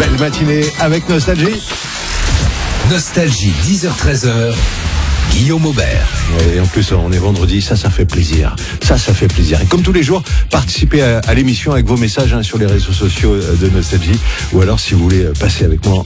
Belle matinée avec Nostalgie. Nostalgie, 10h-13h, Guillaume Aubert. Et en plus, on est vendredi, ça fait plaisir. Ça fait plaisir. Et comme tous les jours, participez à l'émission avec vos messages sur les réseaux sociaux de Nostalgie. Ou alors, si vous voulez passer avec moi